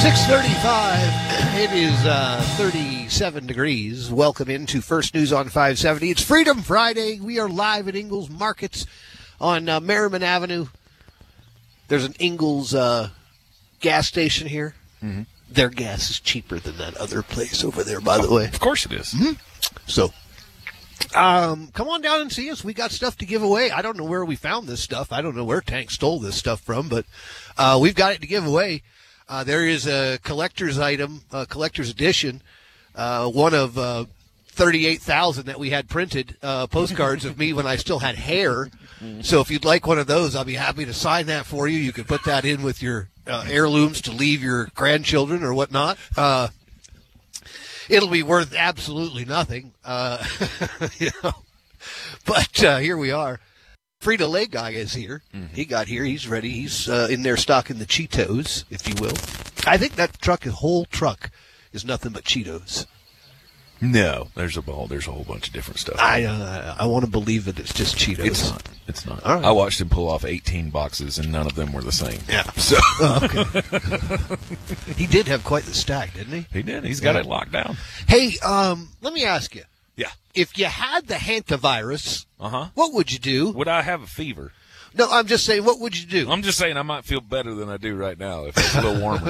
6:35. It is 37 degrees. Welcome into First News on 570. It's Freedom Friday. We are live at Ingles Markets on Merriman Avenue. There's an Ingles gas station here. Mm-hmm. Their gas is cheaper than that other place over there, by the way. Of course it is. Mm-hmm. So, come on down and see us. We got stuff to give away. I don't know where we found this stuff. I don't know where Tank stole this stuff from, but we've got it to give away. There is a collector's item, collector's edition, one of 38,000 that we had printed, postcards of me when I still had hair. So if you'd like one of those, I'll be happy to sign that for you. You could put that in with your heirlooms to leave your grandchildren or whatnot. It'll be worth absolutely nothing, you know. But here we are. Frito-Lay guy is here. Mm-hmm. He got here. He's ready. He's in there stocking the Cheetos, if you will. I think that whole truck is nothing but Cheetos. No, there's a whole bunch of different stuff. I want to believe that it's just Cheetos. It's not. All right. I watched him pull off 18 boxes, and none of them were the same. Yeah. So okay. He did have quite the stack, didn't he? He did. He's got it locked down. Hey, let me ask you. Yeah. If you had the hantavirus, what would you do? Would I have a fever? No, I'm just saying, what would you do? I'm just saying I might feel better than I do right now if it's a little warmer.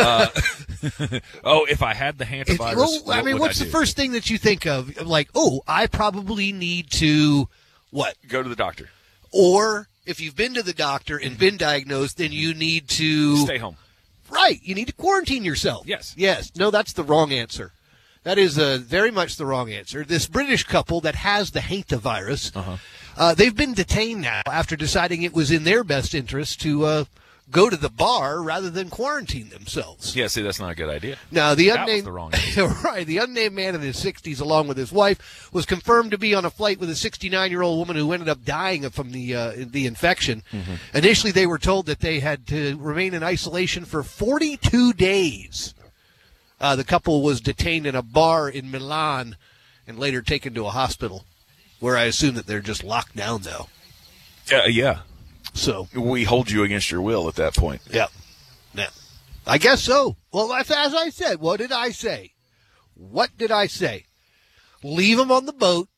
If I had the hantavirus, what's the first thing that you think of? Like, I probably need to, what? Go to the doctor. Or if you've been to the doctor and been diagnosed, then you need to stay home. Right. You need to quarantine yourself. Yes. No, that's the wrong answer. That is very much the wrong answer. This British couple that has the hantavirus, they've been detained now after deciding it was in their best interest to go to the bar rather than quarantine themselves. Yeah, see, that's not a good idea. Now, that was the wrong answer. Right, the unnamed man in his 60s, along with his wife, was confirmed to be on a flight with a 69-year-old woman who ended up dying from the infection. Mm-hmm. Initially, they were told that they had to remain in isolation for 42 days. The couple was detained in a bar in Milan and later taken to a hospital, where I assume that they're just locked down now. Yeah. So we hold you against your will at that point. Yeah. I guess so. Well, as I said, what did I say? Leave them on the boat